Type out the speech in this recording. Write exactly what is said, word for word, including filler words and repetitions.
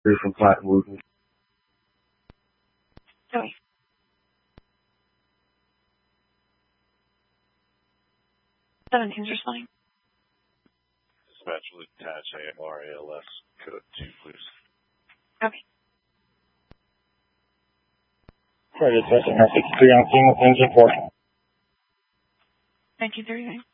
from Platte Wooten. Joey. Seventeen's responding. Dispatch will attach A M R A L S code two, please. Okay. Credit session, fifty-three on scene with engine four. nineteen thirty-nine.